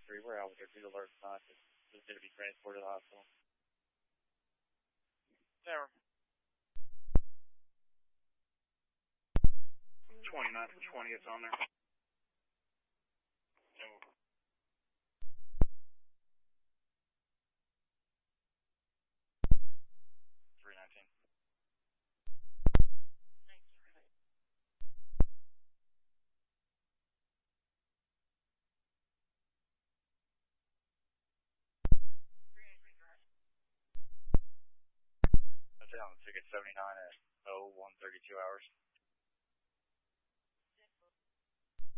3, we're out with your food alert sign. It's going to be transported to the hospital. Never. 29th and 20th on there. No. 319. I'll say on the ticket 79 at 0132 hours.